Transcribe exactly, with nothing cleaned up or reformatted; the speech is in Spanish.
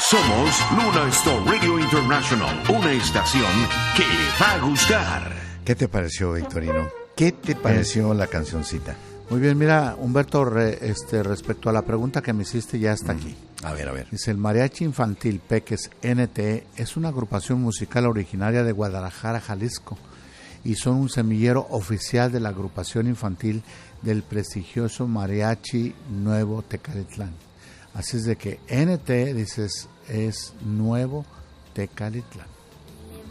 Somos Luna Star Radio International, una estación que le va a gustar. ¿Qué te pareció, Victorino? ¿Qué te pareció la cancioncita? Muy bien, mira, Humberto, re, este, respecto a la pregunta que me hiciste, ya está aquí. A ver, a ver. Dice, el Mariachi Infantil Peques N T E es una agrupación musical originaria de Guadalajara, Jalisco, y son un semillero oficial de la agrupación infantil del prestigioso Mariachi Nuevo Tecalitlán. Así es de que N T E, dices, es Nuevo Tecalitlán.